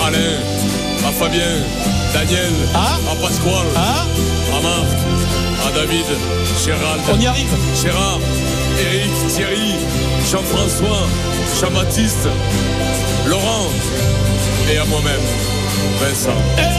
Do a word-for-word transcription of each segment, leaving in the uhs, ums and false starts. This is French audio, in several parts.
Alain, à Fabien, Daniel, ah à Pasquale, ah à Marc, à David, Gérald, on y arrive. Gérard, Eric, Thierry, Jean-François, Jean-Baptiste, Laurent et à moi-même, Vincent.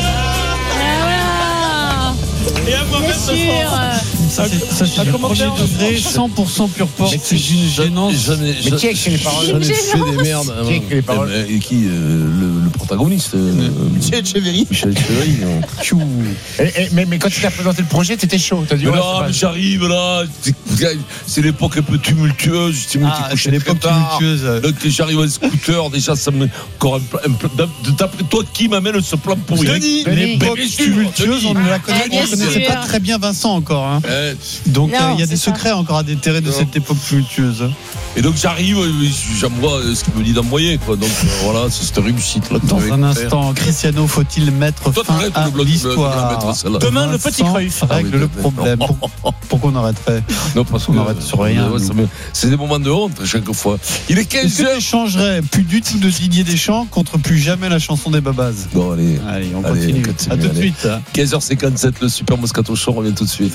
Et à moi-même, Bien sûr. Ça, c'est, ça, c'est un du commentaire premier degré, cent pour cent pure porc. Mais C'est d'une gênance. J'en ai, Mais qui a écrit les paroles? J'en ai fait des merdes. Qui a écrit les paroles? Et, et qui euh, le, le protagoniste euh, Michel Echeverry. Michel Echeverry. non. Tchou. Et- et- mais, mais quand tu t'as présenté le projet, t'étais chaud. T'as dit, Mais ouais, non, c'est pas- mais j'arrive là. C'est, c'est l'époque un peu tumultueuse. C'est moi qui Ah, couchais c'est l'époque très tard. tumultueuse. Donc j'arrive en scooter. Déjà, ça me. Encore un, pla- un pla- D'après toi, qui m'amène ce plan pourri? Denis, Denis. l'époque Mais bien sûr, tumultueuse, on ne la Ah, connaît, bien on ne connaissait sûr. pas très bien Vincent encore. Hein. Euh, Donc Non, euh, il y a c'est des ça. secrets encore à déterrer de Non. cette époque tumultueuse. Et donc j'arrive, euh, j'envoie euh, ce qu'il me dit d'envoyer, quoi. Donc euh, voilà, c'est cette réussite là. Dans un instant, Cristiano, faut-il mettre Toi, fin t'arrêtes à le bloc, l'histoire? le- le- le- celle-là. Demain, le petit Vincent Cruyff. règle Ah oui, le mais- problème. Pour- Pourquoi on arrêterait? Non, parce On que arrête sur rien, ouais, ça nous. me- c'est des moments de honte à chaque fois. Il est Est-ce quinze que heures. tu changerais plus du tout de Didier Deschamps contre plus jamais la chanson des Babas? Bon, allez. Allez, on Allez, continue. on continue, À tout de allez. suite. quinze heures cinquante-sept, le Super Moscato Show revient tout de suite.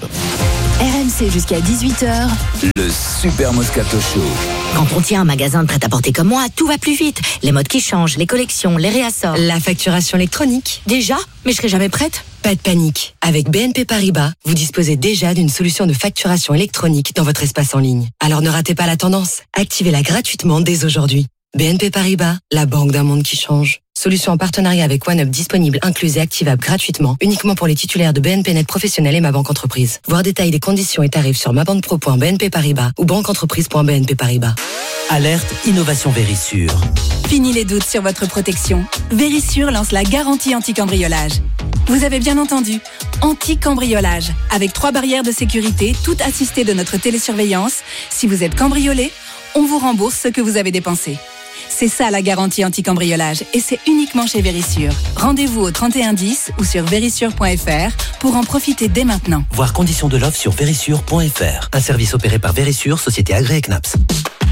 R M C jusqu'à dix-huit heures. Le Super Moscato Show. Quand on tient un magasin de prêt-à-porter comme moi, tout va plus vite. Les modes qui changent, les collections, les réassorts. La facturation électronique. Déjà? Mais je serai jamais prête? Pas de panique. Avec B N P Paribas, vous disposez déjà d'une solution de facturation électronique dans votre espace en ligne. Alors ne ratez pas la tendance. Activez-la gratuitement dès aujourd'hui. B N P Paribas, la banque d'un monde qui change. Solution en partenariat avec OneUp disponible, incluse et activable gratuitement, uniquement pour les titulaires de B N P Net Professionnel et Ma Banque Entreprise. Voir détail des conditions et tarifs sur mabanpro point b n p paribas ou banqueentreprise point b n p paribas. Alerte Innovation Vérissure. Fini les doutes sur votre protection. Vérissure lance la garantie anti-cambriolage. Vous avez bien entendu, anti-cambriolage. Avec trois barrières de sécurité, toutes assistées de notre télésurveillance. Si vous êtes cambriolé, on vous rembourse ce que vous avez dépensé. C'est ça la garantie anti-cambriolage et c'est uniquement chez Vérissure. Rendez-vous au trente et un dix ou sur vérissure point f r pour en profiter dès maintenant. Voir conditions de l'offre sur vérissure point f r. Un service opéré par Vérissure, société agréée C N A P S.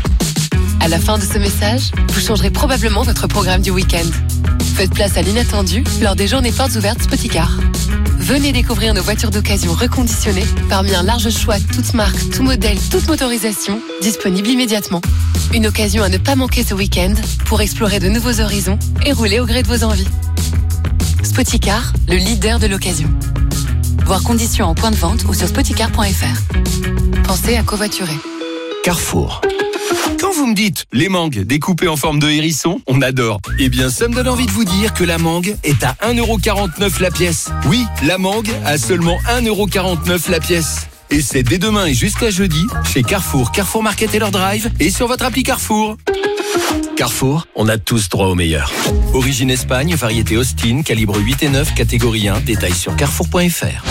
À la fin de ce message, vous changerez probablement votre programme du week-end. Faites place à l'inattendu lors des journées portes ouvertes Spoticar. Venez découvrir nos voitures d'occasion reconditionnées parmi un large choix toutes marques, tout modèle, toute motorisation, disponible immédiatement. Une occasion à ne pas manquer ce week-end pour explorer de nouveaux horizons et rouler au gré de vos envies. Spoticar, le leader de l'occasion. Voir conditions en point de vente ou sur spoticar point f r. Pensez à covoiturer. Carrefour. Quand vous me dites les mangues découpées en forme de hérisson, on adore. Eh bien, ça me donne envie de vous dire que la mangue est à un euro quarante-neuf la pièce. Oui, la mangue à seulement un euro quarante-neuf la pièce. Et c'est dès demain et jusqu'à jeudi chez Carrefour, Carrefour Market et leur drive et sur votre appli Carrefour. Carrefour, on a tous droit au meilleur. Origine Espagne, variété Austin, calibre huit et neuf, catégorie un, détail sur carrefour point f r.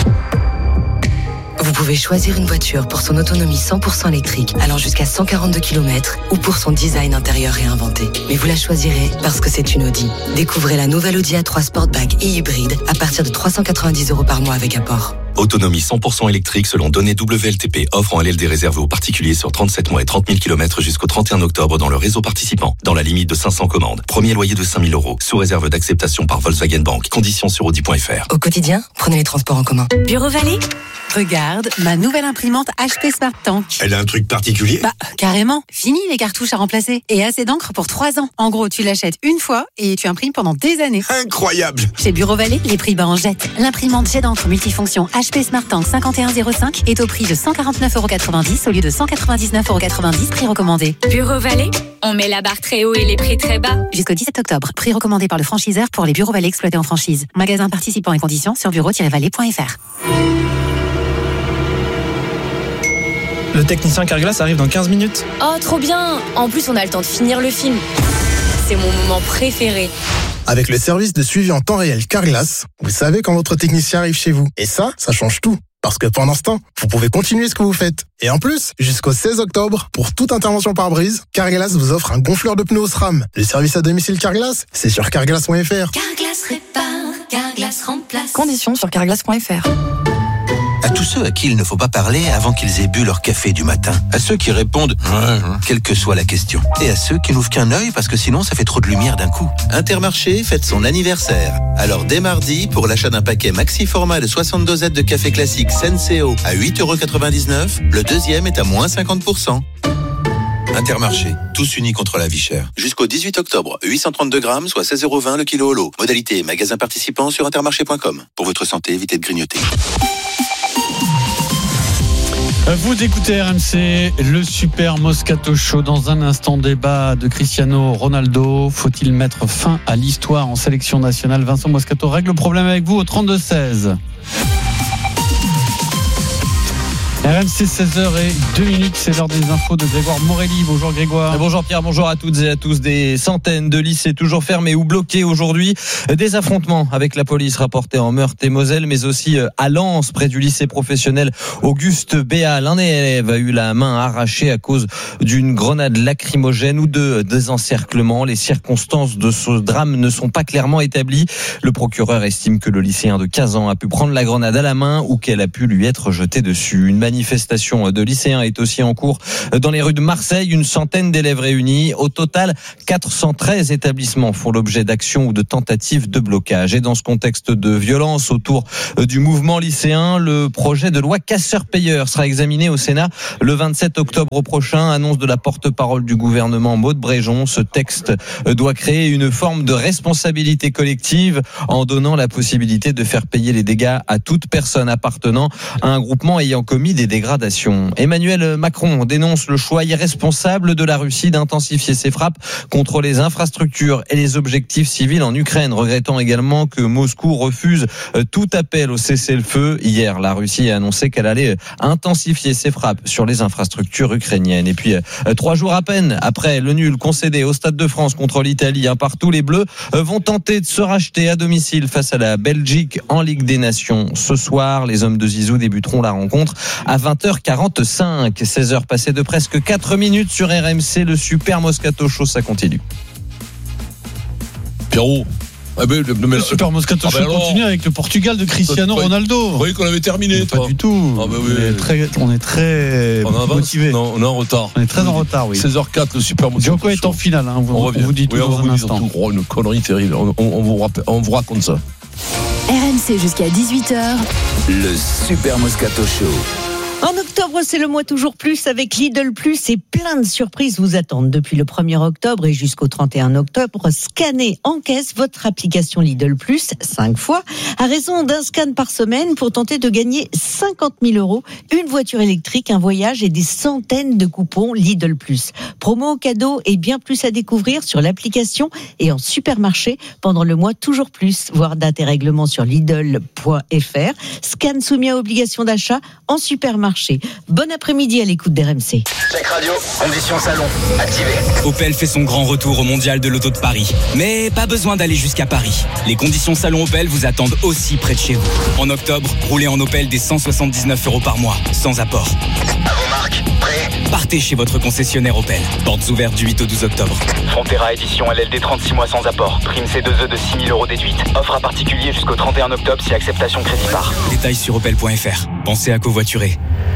Vous pouvez choisir une voiture pour son autonomie cent pour cent électrique, allant jusqu'à cent quarante-deux kilomètres, ou pour son design intérieur réinventé. Mais vous la choisirez parce que c'est une Audi. Découvrez la nouvelle Audi A trois Sportback et hybride à partir de trois cent quatre-vingt-dix euros par mois avec apport. Autonomie cent pour cent électrique selon données W L T P. Offre en L L D réservée aux particuliers sur trente-sept mois et trente mille kilomètres jusqu'au trente et un octobre dans le réseau participant. Dans la limite de cinq cents commandes. Premier loyer de cinq mille euros. Sous réserve d'acceptation par Volkswagen Bank. Conditions sur audi point f r. Au quotidien, prenez les transports en commun. Bureau Vallée? Regarde, ma nouvelle imprimante H P Smart Tank. Elle a un truc particulier? Bah, carrément. Fini les cartouches à remplacer. Et assez d'encre pour trois ans. En gros, tu l'achètes une fois et tu imprimes pendant des années. Incroyable! Chez Bureau Vallée, les prix bas en jette. L'imprimante jet d'encre multifonction H P Smart Tank cinquante et un zéro cinq est au prix de cent quarante-neuf euros quatre-vingt-dix au lieu de cent quatre-vingt-dix-neuf euros quatre-vingt-dix, prix recommandé. Bureau Vallée, on met la barre très haut et les prix très bas. Jusqu'au dix-sept octobre, prix recommandé par le franchiseur pour les Bureaux Vallée exploités en franchise. Magasin participant et conditions sur bureau tiret vallée point f r. Le technicien Carglass arrive dans quinze minutes. Oh, trop bien! En plus, on a le temps de finir le film. C'est mon moment préféré. Avec le service de suivi en temps réel Carglass, vous savez quand votre technicien arrive chez vous. Et ça, ça change tout. Parce que pendant ce temps, vous pouvez continuer ce que vous faites. Et en plus, jusqu'au seize octobre, pour toute intervention par brise, Carglass vous offre un gonfleur de pneus SRAM. Le service à domicile Carglass, c'est sur carglass point f r. Carglass répare, Carglass remplace. Conditions sur carglass point f r. À tous ceux à qui il ne faut pas parler avant qu'ils aient bu leur café du matin. À ceux qui répondent « quelle que soit la question ». Et à ceux qui n'ouvrent qu'un œil parce que sinon ça fait trop de lumière d'un coup. Intermarché fête son anniversaire. Alors dès mardi, pour l'achat d'un paquet maxi format de soixante dosettes de café classique Senseo à huit euros quatre-vingt-dix-neuf, le deuxième est à moins cinquante pour cent. Intermarché, tous unis contre la vie chère. Jusqu'au dix-huit octobre, huit cent trente-deux grammes, soit seize euros vingt le kilo au lot. Modalité magasin participant sur intermarché point com. Pour votre santé, évitez de grignoter. Vous écoutez R M C, le Super Moscato Show. Dans un instant, débat de Cristiano Ronaldo. Faut-il mettre fin à l'histoire en sélection nationale? Vincent Moscato règle le problème avec vous au trente-deux seize. R M C, seize heures deux minutes, c'est l'heure des infos de Grégoire Morelli. Bonjour Grégoire. Bonjour Pierre, bonjour à toutes et à tous. Des centaines de lycées toujours fermés ou bloqués aujourd'hui. Des affrontements avec la police rapportés en Meurthe et Moselle, mais aussi à Lens, près du lycée professionnel Auguste Béal. Un élève a eu la main arrachée à cause d'une grenade lacrymogène ou de désencerclement. Les circonstances de ce drame ne sont pas clairement établies. Le procureur estime que le lycéen de quinze ans a pu prendre la grenade à la main ou qu'elle a pu lui être jetée dessus. Une manifestation de lycéens est aussi en cours dans les rues de Marseille. Une centaine d'élèves réunis. Au total, quatre cent treize établissements font l'objet d'actions ou de tentatives de blocage. Et dans ce contexte de violence autour du mouvement lycéen, le projet de loi casseur-payeur sera examiné au Sénat le vingt-sept octobre prochain. Annonce de la porte-parole du gouvernement Maud Bréjon. Ce texte doit créer une forme de responsabilité collective en donnant la possibilité de faire payer les dégâts à toute personne appartenant à un groupement ayant commis des dégradations. Emmanuel Macron dénonce le choix irresponsable de la Russie d'intensifier ses frappes contre les infrastructures et les objectifs civils en Ukraine, regrettant également que Moscou refuse tout appel au cessez-le-feu. Hier, la Russie a annoncé qu'elle allait intensifier ses frappes sur les infrastructures ukrainiennes. Et puis, trois jours à peine après le nul concédé au Stade de France contre l'Italie, un partout, les Bleus vont tenter de se racheter à domicile face à la Belgique en Ligue des Nations. Ce soir, les hommes de Zizou débuteront la rencontre à vingt heures quarante-cinq. seize heures passées de presque quatre minutes sur R M C. Le Super Moscato Show, ça continue. Pierrot. Ah ben, le, le, le Super Moscato ah Show ben continue avec le Portugal de Cristiano toi, Ronaldo. Vous voyez qu'on avait terminé, toi. Pas du tout. Ah ben oui. On est très, on est très on motivé. Non, on est en retard. On est très en retard, oui. seize heures quatre, le Super Moscato Show. Djoko est en finale, hein. Vous, on, on vous dit tout oui, dans on un vous instant. Tout. Oh, une connerie terrible. On, on, on, vous rappelle, on vous raconte ça. R M C jusqu'à dix-huit heures. Le Super Moscato Show. En octobre, c'est le mois toujours plus avec Lidl Plus et plein de surprises vous attendent. Depuis le premier octobre et jusqu'au trente et un octobre, scannez en caisse votre application Lidl Plus cinq fois à raison d'un scan par semaine pour tenter de gagner cinquante mille euros, une voiture électrique, un voyage et des centaines de coupons Lidl Plus. Promo, cadeaux et bien plus à découvrir sur l'application et en supermarché pendant le mois toujours plus. Voir date et règlement sur Lidl point F R. Scan soumis à obligation d'achat en supermarché. Bon après-midi à l'écoute d'R M C. Check radio, conditions salon, activé. Opel fait son grand retour au Mondial de l'Auto de Paris. Mais pas besoin d'aller jusqu'à Paris. Les conditions salon Opel vous attendent aussi près de chez vous. En octobre, roulez en Opel dès cent soixante-dix-neuf euros par mois, sans apport. À vos marques, prêts ? Partez chez votre concessionnaire Opel. Portes ouvertes du huit au douze octobre. Frontera édition L L D trente-six mois sans apport. Prime C deux E de six mille euros déduite. Offre à particulier jusqu'au trente et un octobre si acceptation crédit par. Détails sur opel point F R. Pensez à covoiturer.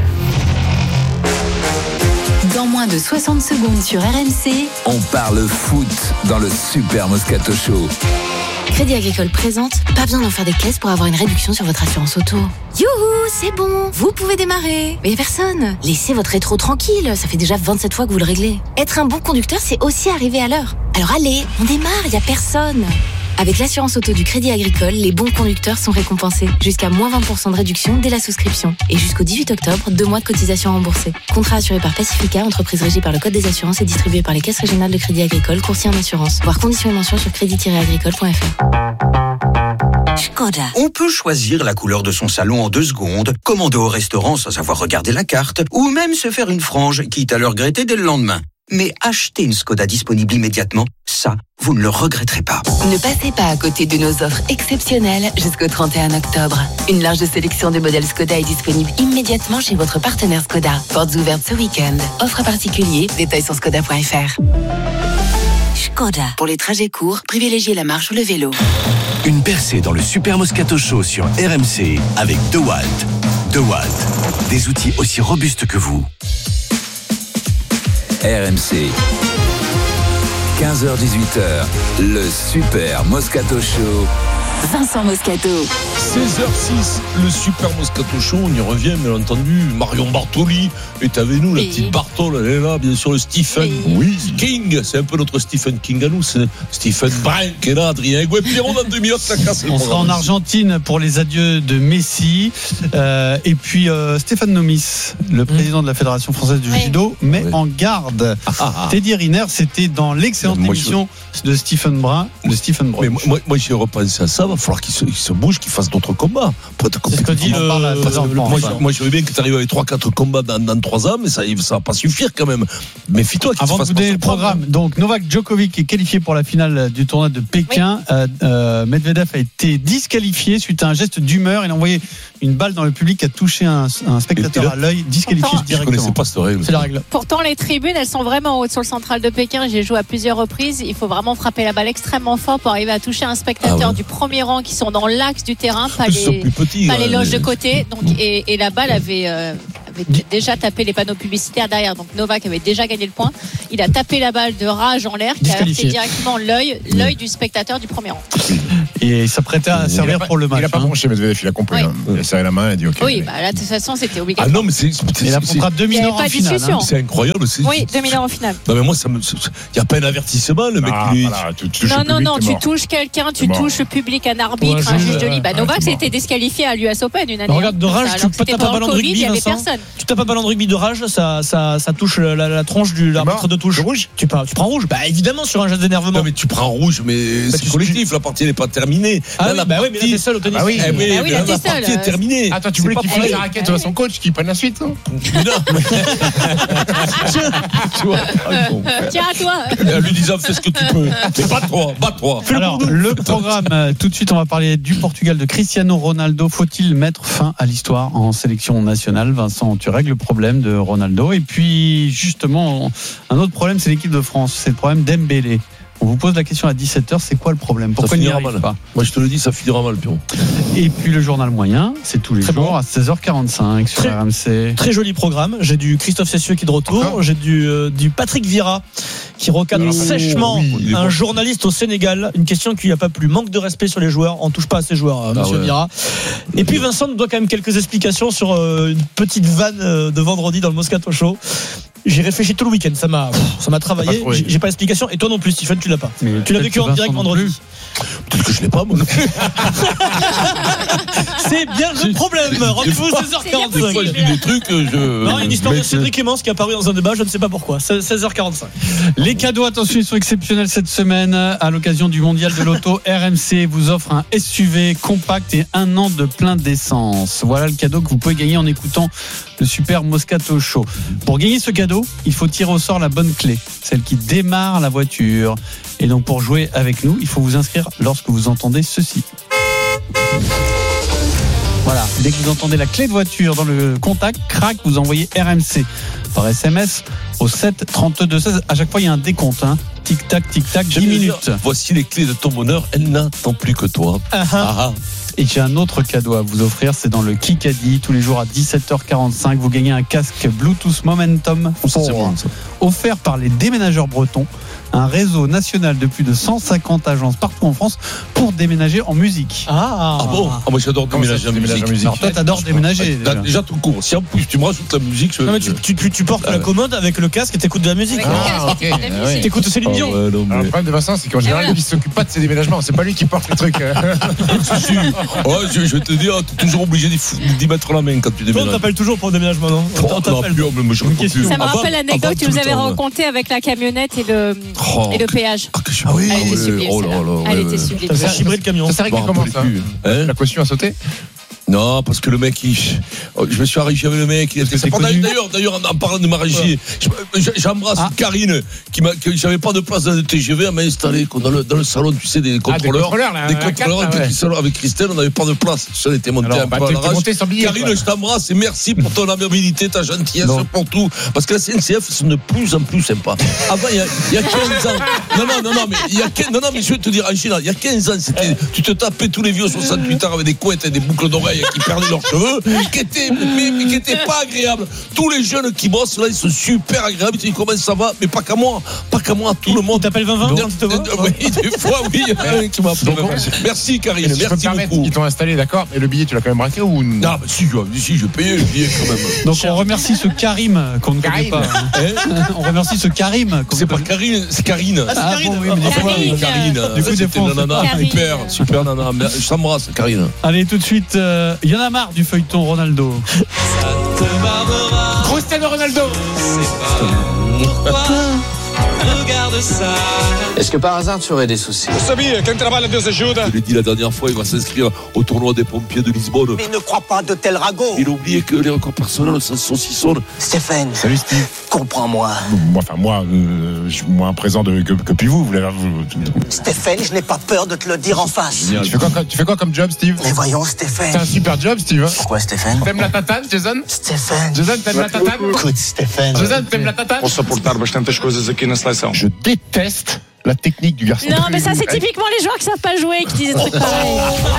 Dans moins de soixante secondes sur R M C, on parle foot dans le Super Moscato Show. Crédit Agricole présente, pas besoin d'en faire des caisses pour avoir une réduction sur votre assurance auto. Youhou, c'est bon, vous pouvez démarrer. Mais personne, laissez votre rétro tranquille, ça fait déjà vingt-sept fois que vous le réglez. Être un bon conducteur, c'est aussi arriver à l'heure. Alors allez, on démarre, y a personne. Avec l'assurance auto du Crédit Agricole, les bons conducteurs sont récompensés. Jusqu'à moins vingt pour cent de réduction dès la souscription. Et jusqu'au dix-huit octobre, deux mois de cotisation remboursée. Contrat assuré par Pacifica, entreprise régie par le Code des assurances et distribué par les caisses régionales de Crédit Agricole, courtier en assurance. Voir conditions et mentions sur crédit tiret agricole point F R. Škoda. On peut choisir la couleur de son salon en deux secondes, commander au restaurant sans avoir regardé la carte, ou même se faire une frange, quitte à le regretter dès le lendemain. Mais acheter une Škoda disponible immédiatement, ça, vous ne le regretterez pas. Ne passez pas à côté de nos offres exceptionnelles jusqu'au trente et un octobre. Une large sélection de modèles Škoda est disponible immédiatement chez votre partenaire Škoda. Portes ouvertes ce week-end. Offre à particulier, détails sur Škoda point F R. Škoda. Pour les trajets courts, privilégiez la marche ou le vélo. Une percée dans le Super Moscato Show sur R M C avec DeWalt. DeWalt, des outils aussi robustes que vous. R M C, quinze heures dix-huit heures, le Super Moscato Show. Vincent Moscato. seize heures six, le Super Moscato Show, on y revient bien entendu. Marion Bartoli est avec nous, la oui. petite Bartol, elle est là, bien sûr, le Stephen oui. King, c'est un peu notre Stephen King à nous, c'est Stephen Brun qui est là, Adrien Egouet, Pierrot dans deux minutes, ça casse le On sera en Argentine pour les adieux de Messi, euh, et puis euh, Stéphane Nomis, le président de la Fédération Française du oui. Judo, met oui. en garde. Ah, ah, ah. Teddy Riner, c'était dans l'excellente moi, émission je... de Stephen Brun, de Stephen Brun. Mais moi, moi, moi j'ai repensé à ça, il va falloir qu'il se, il se bouge, qu'il fasse d'autres combats. C'est ce que dit le, le, le moi, je, moi je veux bien que tu arrives avec trois quatre combats dans, dans trois ans, mais ça ne va pas suffire quand même. Méfie-toi qu'il Avant te fasse de vous donner le programme, donc Novak Djokovic est qualifié pour la finale du tournoi de Pékin. Oui. Euh, euh, Medvedev a été disqualifié suite à un geste d'humeur. Il a envoyé une balle dans le public qui a touché un, un spectateur à l'œil, disqualifié Pourtant, directement. Je connaissais pas cette règle. C'est la règle. Pourtant, les tribunes, elles sont vraiment hautes sur le central de Pékin. J'ai joué à plusieurs reprises. Il faut vraiment frapper la balle extrêmement fort pour arriver à toucher un spectateur ah ouais. du premier rang qui sont dans l'axe du terrain, pas les, petits, pas les loges de côté. Donc, et, et la balle avait, euh, avait déjà tapé les panneaux publicitaires derrière. Donc Novak avait déjà gagné le point. Il a tapé la balle de rage en l'air qui a heurté directement l'œil, l'œil du spectateur du premier rang. Et il s'apprêtait à servir pas, pour le match. Il n'a pas hein. bronché Medvedev, il a compris. Oui. Hein. Il a serré la main et a dit OK. Oui, bah là de toute façon c'était obligatoire. Ah non, mais c'est. Il affrontera deux mineurs en finale. Hein. C'est incroyable. C'est, oui, deux mineurs en finale. Non, mais moi, il n'y a pas un avertissement, le mec. Ah, lui, voilà, tu, tu non, non, public, non, tu touches quelqu'un, tu touches le public, un arbitre, ouais, un juge de ligne. Bah, Novak s'était disqualifié à l'U S Open une année. Bah, regarde, de rage, tu tapes un ballon de rugby, il y avait Vincent. personne. Tu tapes un ballon de rugby de rage, ça, ça, ça touche la, la, la tronche du l'arbitre de touche. Rouge. Tu, tu prends rouge. Bah évidemment sur un geste d'énervement. Non mais tu prends rouge, mais bah, c'est collectif. La partie n'est pas terminée. Ah là, oui, la bah partie... oui, mais là t'es seul au tennis. Ah oui, eh oui, ah oui là, là, la seul, partie est terminée. Attends, tu voulais qu'il fasse la raquette à son coach, qu'il prenne la suite. Non. Tu vois. Tiens à toi. En lui disant fais ce que tu peux, mais bats-toi, bats-toi. Alors le programme, tout de suite on va parler du Portugal de Cristiano Ronaldo. Faut-il mettre fin à l'histoire en sélection nationale? Vincent, tu règles le problème de Ronaldo. Et puis justement, un autre problème, c'est l'équipe de France. C'est le problème d'Embélé. On vous pose la question à dix-sept heures, c'est quoi le problème? Pourquoi il n'y arrive pas? Moi je te le dis, ça finira mal, Pion. Et puis le journal moyen, c'est tous les très jours bon. à seize heures quarante-cinq sur très, R M C. Très joli programme. J'ai du Christophe Cessieux qui est de retour. Okay. J'ai du, euh, du Patrick Vieira qui recadre oh, sèchement oui, un bon. journaliste au Sénégal. Une question qui lui a pas plu. Manque de respect sur les joueurs. On touche pas à ces joueurs, ah, monsieur ouais. Vieira. Et puis Vincent nous doit quand même quelques explications sur euh, une petite vanne euh, de vendredi dans le Moscato Show. J'ai réfléchi tout le week-end, ça m'a, ça m'a travaillé. Pas j'ai, j'ai pas d'explication. Et toi non plus, Stephen, tu l'as pas. Mais tu l'as vécu en direct vendredi. Peut-être que je l'ai pas, moi. C'est bien le problème. Rendez-vous seize heures quarante-cinq. Des fois, je dis des trucs, je. Non, il y a une histoire de Cédric Clémence qui est apparue dans un débat, je ne sais pas pourquoi. seize heures quarante-cinq. Les cadeaux, attention, ils sont exceptionnels cette semaine. À l'occasion du mondial de l'auto, R M C vous offre un S U V compact et un an de plein d'essence. Voilà le cadeau que vous pouvez gagner en écoutant le Super Moscato Show. Pour gagner ce cadeau, il faut tirer au sort la bonne clé, celle qui démarre la voiture. Et donc pour jouer avec nous, il faut vous inscrire lorsque vous entendez ceci. Voilà, dès que vous entendez la clé de voiture dans le contact, crac, vous envoyez R M C par S M S au sept trente-deux seize. À chaque fois, il y a un décompte, hein. Tic tac, tic tac, dix minutes. Dire, voici les clés de ton bonheur, elle n'attend plus que toi. Uh-huh. Ah. Et j'ai un autre cadeau à vous offrir, c'est dans le Kikadi, tous les jours à dix-sept heures quarante-cinq. Vous gagnez un casque Bluetooth Momentum four, bon, offert par les déménageurs bretons, un réseau national de plus de cent cinquante agences partout en France pour déménager en musique. Ah, ah bon ah, moi j'adore déménager en musique. musique. Alors toi t'adores déménager. Déjà, déjà tout court. Si en plus tu me rajoutes la musique, je... non mais tu, tu, tu, tu portes ah, la commode avec le casque et t'écoutes de la musique. Ah, okay. Oui. T'écoutes Céline Dion. Oh, ouais, non, mais... Alors, le problème de Vincent, c'est qu'en général, il s'occupe pas de ses déménagements. C'est pas lui qui porte le truc. Oh, je, je vais te dire, t'es toujours obligé d'y, d'y mettre la main quand tu déménages. Toi, on t'appelle toujours pour le déménagement, non? Oh, on t'appelle. Non, mais moi, je plus. Ça me rappelle l'anecdote que tu nous avais racontée avec la camionnette et le, oh, et le péage. Ah, ah oui, elle était sublime. Oh là là, elle était sublime. Ça a chibré le camion. Ça s'est réglé comment ça? La caution a sauté? Non, parce que le mec, il... je me suis arraché avec le mec. Il était... D'ailleurs, d'ailleurs, en parlant de m'arracher, ouais. j'embrasse ah. Karine, qui m'a, que j'avais pas de place dans le T G V, elle m'a installé dans le, dans le salon, tu sais, des contrôleurs. Ah, des contrôleurs, là, des contrôleurs avec, ah, ouais. avec Christelle, on n'avait pas de place. Ça, on était monté alors, un bah, peu à l'arrache. Karine, je t'embrasse et merci pour ton amabilité, ta gentillesse, non. pour tout. Parce que la C N C F, c'est de plus en plus sympa. Avant, il y a, il y a quinze ans. Non, non, non, non, mais il y a quinze, non, non, mais je vais te dire, Angela, il y a quinze ans, c'était, tu te tapais tous les vieux soixante-huit ans avec des couettes et des boucles d'oreilles. qui perdaient leurs cheveux, qui étaient, mais, mais qui étaient pas agréables. Tous les jeunes qui bossent là, ils sont super agréables. Ils disent comment ça va, mais pas qu'à moi, pas qu'à moi, tout le monde. T'appelles vingt vingt Donc, quand tu te vois euh, Oui, des fois, oui. Il y en a un qui m'a appelé. Merci Karine, Si je peux me merci permettre, beaucoup. ils t'ont installé, d'accord, mais le billet, tu l'as quand même braqué ou non? Ah, bah si, je- si, je payais le billet quand même. Donc on remercie ce Karim qu'on ne connaît Karim. pas. Hein On remercie ce Karim. qu'on C'est ne pas Karine, c'est Karine. Ah, bon, oui, mais des fois, Karine. Karine. Du coup, des C'était fois, on une sait nana pas. super, super nana. Je t'embrasse, Karine. Allez, tout de suite, euh, il y en a marre du feuilleton Ronaldo. Cristiano Ronaldo. Regarde ça. Est-ce que par hasard tu aurais des soucis? Je l'ai dit la dernière fois, il va s'inscrire au tournoi des pompiers de Lisbonne. Mais ne crois pas de tels ragots. Il a oublié que les records personnels, ça saucissonne. Stéphane, Salut Steve. comprends-moi. Moi, enfin moi, euh, je suis moins présent de, que, que puis vous. Vous l'avez. vous- Stéphane, je n'ai pas peur de te le dire en face. Tu fais quoi, comme- tu fais quoi comme job, Steve? Mais voyons, Stéphane. C'est un super job, Steve. Pourquoi Stéphane? T'aimes la tatane, Jason? Stéphane. Jason, t'aimes la tatane? Écoute, Stéphane. Jason, t'aimes la tatane? Je déteste la technique du garçon. Non, mais ça, c'est typiquement les joueurs qui savent pas jouer qui disent des trucs pareils.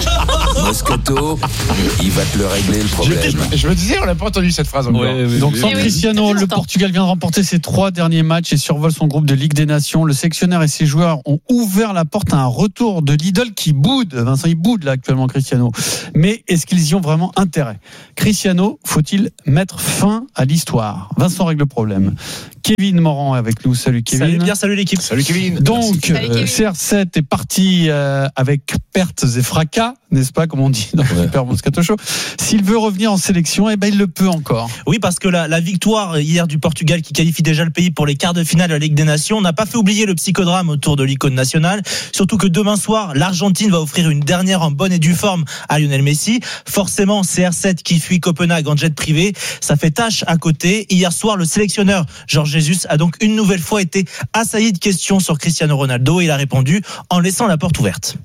Moscato, il va te le régler le Je, problème. je- je me disais, on n'a pas entendu cette phrase encore. Donc sans Eh oui, Cristiano, depuis le longtemps. Portugal vient de remporter ses trois derniers matchs et survole son groupe de Ligue des Nations. Le sélectionneur et ses joueurs ont ouvert la porte à un retour de l'idole qui boude. Vincent, il boude là actuellement, Cristiano. Mais est-ce qu'ils y ont vraiment intérêt? Cristiano, faut-il mettre fin à l'histoire? Vincent règle le problème. Kevin Morand est avec nous. Salut Kevin. Salut Pierre, salut l'équipe. Salut Kevin. Donc, Salut, Kevin. euh, C R sept est parti euh, avec pertes et fracas, n'est-ce pas, comme on dit dans le Super Moscato Show. S'il veut revenir en sélection, eh ben, il le peut encore. Oui, parce que la, la victoire hier du Portugal qui qualifie déjà le pays pour les quarts de finale de la Ligue des Nations n'a pas fait oublier le psychodrame autour de l'icône nationale. Surtout que demain soir, l'Argentine va offrir une dernière en bonne et due forme à Lionel Messi. Forcément, C R sept qui fuit Copenhague en jet privé, ça fait tâche à côté. Hier soir, le sélectionneur Jorge Jesus a donc une nouvelle fois été assailli de questions sur Cristiano Ronaldo et il a répondu en laissant la porte ouverte.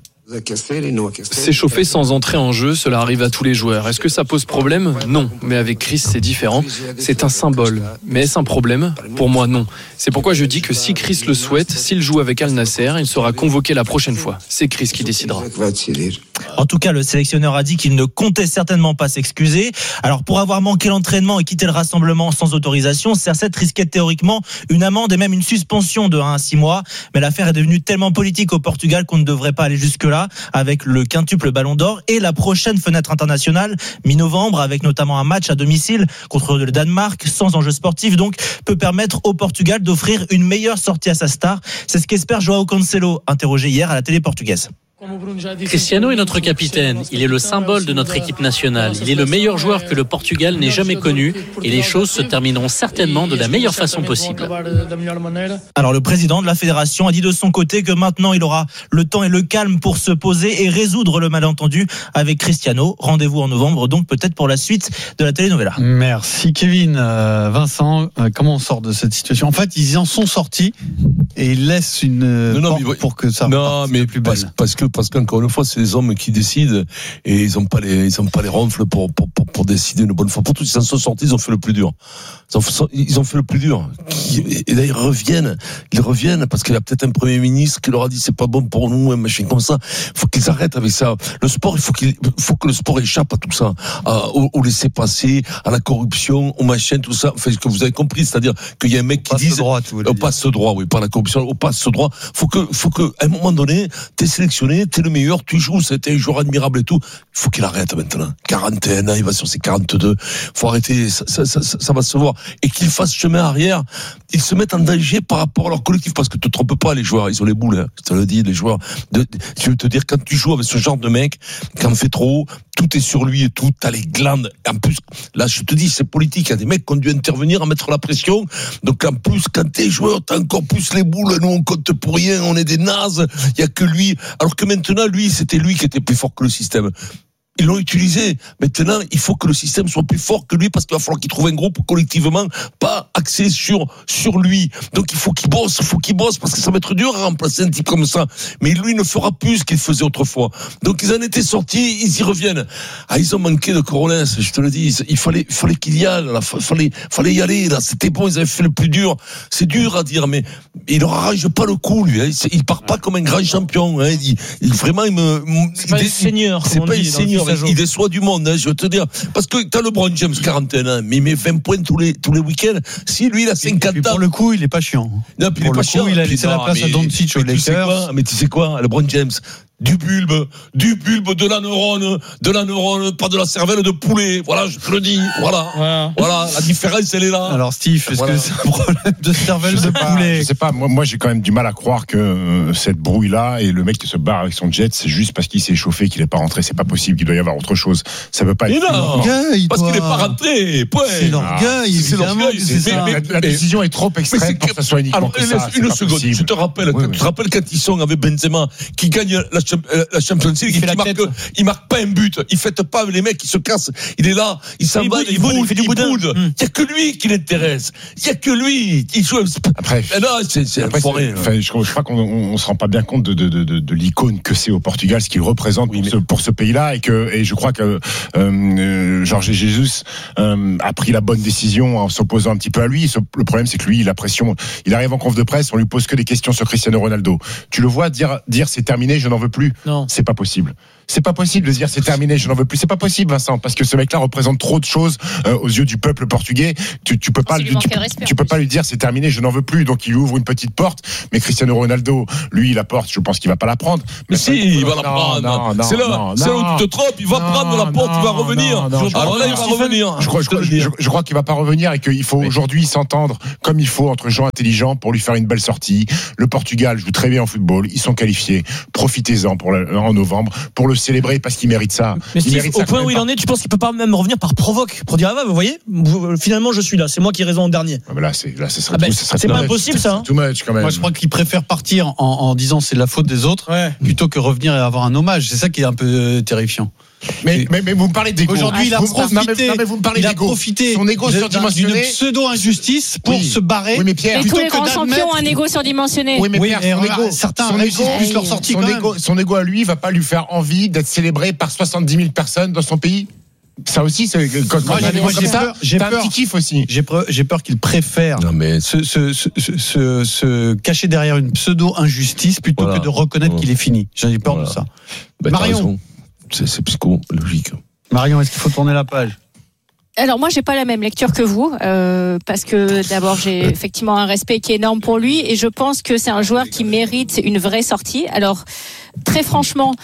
S'échauffer sans entrer en jeu, cela arrive à tous les joueurs. Est-ce que ça pose problème? Non. Mais avec Chris, c'est différent. C'est un symbole. Mais est-ce un problème? Pour moi, non. C'est pourquoi je dis que si Chris le souhaite, s'il joue avec Al Nasser, il sera convoqué la prochaine fois. C'est Chris qui décidera. En tout cas, le sélectionneur a dit qu'il ne comptait certainement pas s'excuser. Alors, pour avoir manqué l'entraînement et quitté le rassemblement sans autorisation, C R sept risquait théoriquement une amende et même une suspension de un à six mois. Mais l'affaire est devenue tellement politique au Portugal qu'on ne devrait pas aller jusque-là, avec le quintuple Ballon d'Or et la prochaine fenêtre internationale, mi-novembre, avec notamment un match à domicile contre le Danemark, sans enjeu sportif, donc peut permettre au Portugal d'offrir une meilleure sortie à sa star. C'est ce qu'espère Joao Cancelo, interrogé hier à la télé portugaise. Cristiano est notre capitaine, il est le symbole de notre équipe nationale, il est le meilleur joueur que le Portugal n'ait jamais connu et les choses se termineront certainement de la meilleure façon possible. Alors le président de la fédération a dit de son côté que maintenant il aura le temps et le calme pour se poser et résoudre le malentendu avec Cristiano. Rendez-vous en novembre donc peut-être pour la suite de la telenovela. Merci Kevin. Euh, Vincent, euh, comment on sort de cette situation? En fait, ils en sont sortis et ils laissent une euh, Non, non, porte mais- pour que ça Non, reparte mais plus parce, belle. parce que parce qu'encore une fois, c'est les hommes qui décident et ils ont pas les ils ont pas les ronfles pour pour pour, pour décider une bonne fois pour toutes. Ils s'en sont sortis, ils ont fait le plus dur. Ils ont fait, ils ont fait le plus dur. Et là ils reviennent, ils reviennent parce qu'il y a peut-être un premier ministre qui leur a dit c'est pas bon pour nous, un machin comme ça. Faut qu'ils arrêtent avec ça. Le sport, il faut qu'il faut que le sport échappe à tout ça, à, au, au laisser passer, à la corruption, au machin, tout ça. Enfin, ce que vous avez compris, c'est-à-dire qu'il y a un mec qui dit au passe droit, oui, pas la corruption, au passe droit. Faut que faut que à un moment donné, t'es sélectionné, t'es le meilleur, tu joues, c'était un joueur admirable et tout. Il faut qu'il arrête maintenant. quarante et un ans, il va sur ses quarante-deux. Faut arrêter, ça, ça, ça, ça va se voir. Et qu'il fasse chemin arrière, ils se mettent en danger par rapport à leur collectif. Parce que te trompe pas, les joueurs, ils ont les boules, hein. Je te le dis, les joueurs. De, je veux te dire, quand tu joues avec ce genre de mec, quand on fait trop, tout est sur lui et tout, t'as les glandes. En plus, là, je te dis, c'est politique. Il y a des mecs qui ont dû intervenir à mettre la pression. Donc, en plus, quand t'es joueur, t'as encore plus les boules. Nous, on compte pour rien, on est des nazes. Il y a que lui. Alors que maintenant, lui, c'était lui qui était plus fort que le système. Ils l'ont utilisé. Maintenant, il faut que le système soit plus fort que lui parce qu'il va falloir qu'il trouve un groupe collectivement pas axé sur, sur lui. Donc, il faut qu'il bosse, il faut qu'il bosse parce que ça va être dur à remplacer un type comme ça. Mais lui ne fera plus ce qu'il faisait autrefois. Donc, ils en étaient sortis, ils y reviennent. Ah, ils ont manqué de Corolens, je te le dis. Il fallait, il fallait qu'il y aille, là. Il fallait, fallait y aller, là. C'était bon, ils avaient fait le plus dur. C'est dur à dire, mais il leur arrange pas le coup, lui. Hein. Il part pas comme un grand champion, hein. Il, il, vraiment, il me, C'est pas un seigneur, c'est comme on pas dit un dans le seigneur. d'ailleurs, il, il déçoit du monde, hein, je veux te dire. Parce que t'as LeBron James, quarantaine ans, mais il met vingt points tous les, tous les week-ends. Si lui, il a cinquante ans. Pour le coup, il est pas chiant. Non, puis il est pas le chiant. coup, il a puis laissé non, la place mais, à Doncic aux mais tu sais Lakers. quoi, mais tu sais quoi, LeBron James, du bulbe, du bulbe, de la neurone, de la neurone, pas de la cervelle de poulet. Voilà, je te le dis. Voilà. Voilà, voilà la différence, elle est là. Alors, Steve, est-ce voilà. que c'est un problème de cervelle je de pas, poulet? Je sais pas, moi, moi j'ai quand même du mal à croire que euh, cette brouille-là et le mec qui se barre avec son jet, c'est juste parce qu'il s'est chauffé, qu'il n'est pas rentré. C'est pas possible, il doit y avoir autre chose. Ça veut pas Et être. non, parce qu'il n'est pas rentré. Point. C'est l'orgueil, c'est l'orgueil. C'est ça. La, la décision est trop extrême pour que ça soit uniquement alors, que ça. Une seconde, possible. Tu te rappelles, oui, oui. tu te rappelles quand ils sont avec Benzema, qui gagne la, la Champions League, il, il marque, il marque pas un but, il fête pas les mecs, il se casse, il est là, il s'en va, il boude, il fait du boudin. Il y a que lui qui l'intéresse. Il y a que lui. Il joue. Après, là, c'est, c'est après, forêt. Enfin, je, je crois qu'on on, on se rend pas bien compte de, de, de, de, de l'icône que c'est au Portugal, ce qu'il représente oui, pour, mais... ce, pour ce pays-là, et que, et je crois que euh, Jorge Jesus euh, a pris la bonne décision en s'opposant un petit peu à lui. Le problème, c'est que lui, il a pression. Il arrive en conf de presse, on lui pose que des questions sur Cristiano Ronaldo. Tu le vois dire, dire c'est terminé, je n'en veux plus. Non, c'est pas possible. C'est pas possible de dire c'est terminé, je n'en veux plus. C'est pas possible, Vincent, parce que ce mec-là représente trop de choses euh, aux yeux du peuple portugais. Tu, tu peux pas, lui, tu, respect, tu peux pas lui dire c'est terminé, je n'en veux plus. Donc il ouvre une petite porte. Mais Cristiano Ronaldo, lui, la porte, je pense qu'il va pas la prendre. Mais, mais si, il va la prendre. Non, non, c'est là, non, c'est là où tu te trompes. Il va non, prendre la porte, non, il va revenir. Non, non, Alors là, il va revenir. Je crois, je, je, je, je crois qu'il va pas revenir et qu'il faut aujourd'hui s'entendre comme il faut entre gens intelligents pour lui faire une belle sortie. Le Portugal joue très bien au football. Ils sont qualifiés. Profitez-en pour le, en novembre pour le célébrer parce qu'il mérite ça. Mais Steve, mérite au ça point où il en est, tu penses qu'il peut pas même revenir par provoque pour dire ah bah vous voyez, finalement je suis là, c'est moi qui ai raison en dernier. Ah bah là c'est là ce serait, ah bah, tout, ce serait c'est pas much. Impossible ça. Hein. Too much quand même. Moi je crois qu'il préfère partir en, en disant c'est la faute des autres ouais. plutôt que revenir et avoir un hommage. C'est ça qui est un peu euh, terrifiant. Mais, mais, mais vous me parlez d'ego. Aujourd'hui, il a vous, profité, non, mais, non, mais vous me parlez il a d'ego. profité son égo surdimensionné d'une pseudo-injustice pour oui. se barrer. Oui, mais Pierre, et tous les grands champions ont un égo surdimensionné. Oui, mais Pierre, oui, son égo, certains son égo, plus leur sortie son, quand égo, même. son égo à lui va pas lui faire envie d'être célébré par soixante-dix mille personnes dans son pays. Ça aussi, c'est quand, moi, quand j'ai, moi, comme j'ai ça, peur, j'ai t'as peur, un petit kiff aussi. J'ai peur, j'ai peur qu'il préfère non, mais... se, se, se, se, se cacher derrière une pseudo-injustice plutôt voilà. que de reconnaître voilà. qu'il est fini. J'ai peur voilà. de ça. Ben, Marion, c'est, c'est psychologique. Marion, est-ce qu'il faut tourner la page ? Alors moi j'ai pas la même lecture que vous euh, parce que d'abord j'ai effectivement un respect qui est énorme pour lui et je pense que c'est un joueur qui mérite une vraie sortie. Alors très franchement,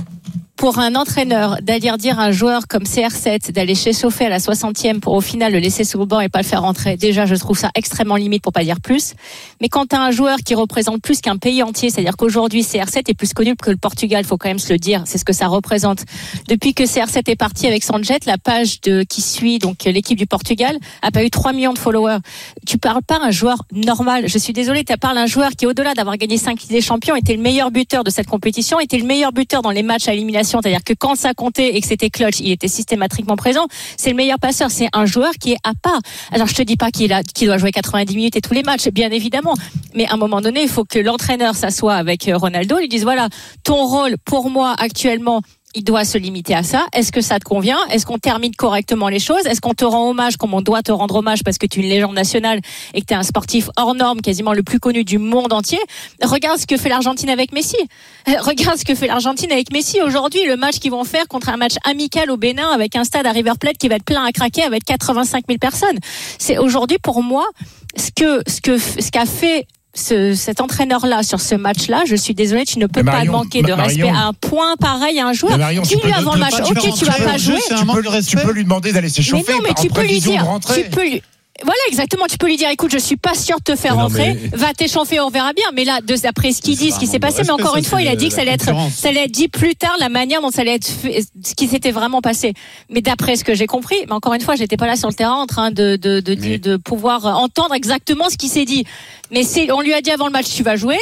pour un entraîneur d'aller dire à un joueur comme C R sept d'aller s'échauffer à la soixantième pour au final le laisser sur le banc et pas le faire rentrer, déjà je trouve ça extrêmement limite pour pas dire plus. Mais quand tu as un joueur qui représente plus qu'un pays entier, c'est-à-dire qu'aujourd'hui C R sept est plus connu que le Portugal, faut quand même se le dire, c'est ce que ça représente. Depuis que C R sept est parti avec son jet, la page de qui suit donc l'équipe du Portugal a pas eu trois millions de followers. Tu parles pas un joueur normal, je suis désolée, tu parles un joueur qui au-delà d'avoir gagné cinq Ligues des Champions était le meilleur buteur de cette compétition, était le meilleur buteur dans les matchs à élimination. C'est-à-dire que quand ça comptait et que c'était clutch, il était systématiquement présent. C'est le meilleur passeur. C'est un joueur qui est à part. Alors, je te dis pas qu'il a, qu'il doit jouer quatre-vingt-dix minutes et tous les matchs, bien évidemment. Mais à un moment donné, il faut que l'entraîneur s'assoie avec Ronaldo, lui dise voilà, ton rôle pour moi actuellement, il doit se limiter à ça. Est-ce que ça te convient ? Est-ce qu'on termine correctement les choses ? Est-ce qu'on te rend hommage comme on doit te rendre hommage parce que tu es une légende nationale et que tu es un sportif hors norme, quasiment le plus connu du monde entier ? Regarde ce que fait l'Argentine avec Messi. Regarde ce que fait l'Argentine avec Messi. Aujourd'hui, le match qu'ils vont faire contre un match amical au Bénin avec un stade à River Plate qui va être plein à craquer avec quatre-vingt-cinq mille personnes. C'est aujourd'hui pour moi ce que ce que ce qu'a fait Ce, cet entraîneur-là sur ce match-là, je suis désolée, tu ne peux Marion, pas manquer de Marion, respect à un point pareil à un joueur. Marion, dis-lui avant le match, ok, tu vas pas jouer. Tu peux, tu peux lui demander d'aller s'échauffer. Mais non, mais tu peux lui dire, tu peux lui. Voilà, exactement. Tu peux lui dire, écoute, je suis pas sûr de te faire non, rentrer. Mais... Va t'échauffer, on verra bien. Mais là, d'après ce qu'il dit, ce qui s'est passé, mais encore une fois, il a dit que ça allait être, ça allait être dit plus tard, la manière dont ça allait être fait, ce qui s'était vraiment passé. Mais d'après ce que j'ai compris, mais encore une fois, j'étais pas là sur le terrain en train de, de, de, mais... de, de pouvoir entendre exactement ce qui s'est dit. Mais c'est, on lui a dit avant le match, tu vas jouer.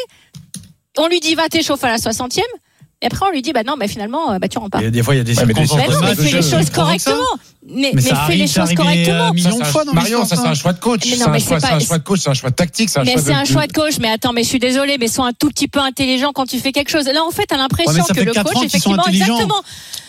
On lui dit, va t'échauffer à la soixantième. Et après, on lui dit, bah non, bah finalement, bah tu rentres pas. Et des fois, il y a des ouais, circonstances. Mais non, mais fais les choses correctement. Mais, mais, mais fais les choses correctement. Marion, ça, c'est un choix de coach. C'est un choix de coach, c'est un choix de tactique. Mais c'est un choix de coach. Mais attends, mais je suis désolée, mais sois un tout petit peu intelligent quand tu fais quelque chose. Là, en fait, t'as l'impression que le coach, effectivement, exactement.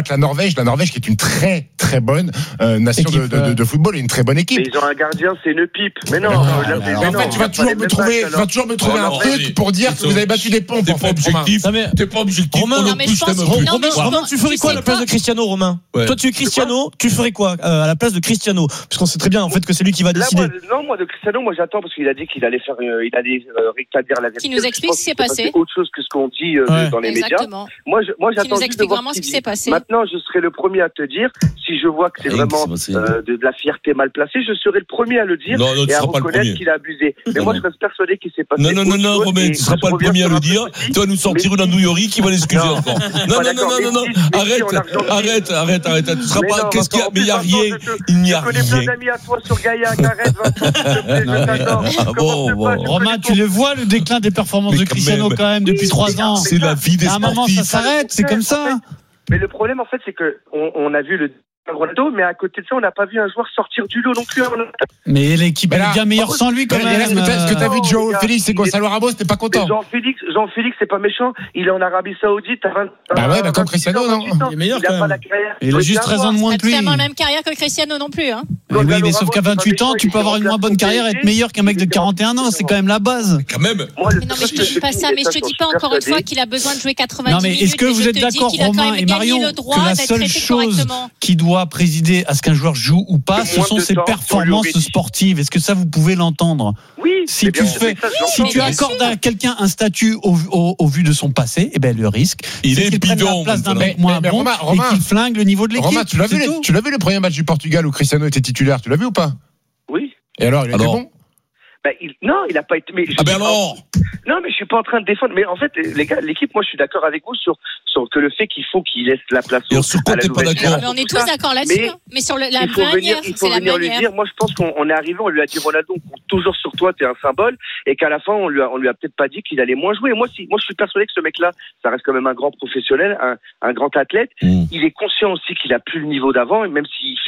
battre la Norvège, la Norvège qui est une très très bonne euh, nation de, de, de, de football et une très bonne équipe. Mais ils ont un gardien, c'est une pipe. Mais non, non, là, non, mais non, non, en fait, tu vas toujours me trouver, tu vas toujours me trouver un truc pour dire que vous avez battu des pompes. T'es pas objectif. T'es pas objectif. Romain, Non, mais je pense- non, mais je Romain, pense- tu ferais tu quoi à sais la place quoi de Cristiano, Romain? Ouais. Toi, tu es Cristiano, tu ferais quoi euh, à la place de Cristiano? Parce qu'on sait très bien en fait que c'est lui qui va Là, décider. moi, non, moi de Cristiano, moi j'attends parce qu'il a dit qu'il allait faire, euh, il allait euh, rétablir la vérité. Qui nous explique Je pense ce qui s'est qu'il passé. Autre chose que ce qu'on dit euh, Ouais. dans les Exactement. médias. Moi, je, moi Qui j'attends nous juste de explique voir vraiment ce qu'il qui dit. s'est passé. Maintenant, je serai le premier à te dire si je vois que c'est Rien qui vraiment s'est passé. euh, de, de la fierté mal placée, je serai le premier à le dire Non, non, tu et à seras pas le premier. reconnaître qu'il a abusé. Mais Non, moi, non. je reste persuadé qu'il s'est passé. Non, non, non, autre non, chose Romain, et tu seras je pas le reviens premier à sur le un dire. petit- Tu vas nous sortir une andouillerie qui va l'excuser Non. encore. Non, Pas non, non, d'accord, non, non, non. mais si, mais si, Arrête, on a besoin de- arrête, arrête, arrête. Tu seras Mais pas, non, qu'est-ce qu'il y a? Vincent, Mais il y a en plus, rien. Vincent, je te- Il n'y a Je connais plein rien. d'amis à toi sur Gaillac, arrête, Vincent, s'il te plaît, je t'adore. Ah bon, Commence bon. pas, je Romain, connais tu ton- le vois, le déclin des performances Mais de quand Cristiano même. quand même depuis trois ans. C'est la vie des À un moment, ça sportifs. s'arrête, c'est comme ça. Mais le problème, en fait, c'est que on, on a vu le Ronaldo, mais à côté de ça, on n'a pas vu un joueur sortir du lot non plus. Mais l'équipe Mais elle là- est bien meilleure sans lui quand Mais là, même. ce que t'as- ce que t'as vu de Joao Oh, Félix et Gonzalo Ramos, t'es pas content. Jean-Félix, Jean-Félix, c'est pas méchant. Il est en Arabie Saoudite. T'as vingt, Bah ouais, bah comme vingt-huit Cristiano, ans, non. vingt-huit ans. Il est meilleur Il a quand pas même. la carrière. Il a Ouais, juste viens treize ans de voir. moins Pas que lui. tellement la même carrière que Cristiano non plus. Hein. Mais oui, Gonzalo mais sauf Ramos, qu'à c'est pas vingt-huit ans, méchant, tu il peux avoir était une moins en bonne place carrière et être pour meilleur qu'un mec de il était en- quarante et un ans. C'est quand même la base. Quand même. Moi, le Mais non, mais je truc, te dis pas c'est ça, mais je te que dis pas suis encore une persuadé. fois qu'il a besoin de jouer quatre-vingt-dix Non, mais minutes. est-ce que mais vous je êtes te dis d'accord, qu'il a quand Romain même et gagné Marion, le droit que la d'être seule traité chose correctement. qui doit présider à ce qu'un joueur joue ou pas, Le ce moins sont de ses temps, performances on lui aurait dit. sportives. Est-ce que ça, vous pouvez l'entendre? Oui. Si mais tu bien sûr, fais, mais ça, je si l'entends. tu bien accordes sûr. à quelqu'un un statut au, au, au vu de son passé, eh ben le risque, Il c'est est qu'il prenne la bidon, place d'un maintenant. mec moins Mais- mais bon Romain, et Romain, qu'il flingue le niveau de l'équipe. Romain, tu l'as vu, c'est les- tout. tu l'as vu le premier match du Portugal où Cristiano était titulaire, tu l'as vu ou pas? Oui. Et alors, il était Alors bon? Bah, il- non, il a pas été. Mais je Ah ben dis pas- alors. Non, mais je suis pas en train de défendre. Mais en fait, les gars, l'équipe, moi, je suis d'accord avec vous sur, sur que le fait qu'il faut qu'il laisse la place Et au, sur quoi à la t'es pas nouvelle d'accord? Mais on est génération, tous tout ça. d'accord là-dessus. Mais hein. Mais sur le- la il faut venir, manière, il faut c'est la venir lui manière. dire. Moi, je pense qu'on on est arrivé, on lui a dit Ronaldo, on compte toujours sur toi, t'es un symbole, et qu'à la fin, on lui a, on lui a peut-être pas dit qu'il allait moins jouer. Moi, si, moi, je suis persuadé que ce mec-là, ça reste quand même un grand professionnel, un, un grand athlète. Mm. Il est conscient aussi qu'il a plus le niveau d'avant, et même s'il fait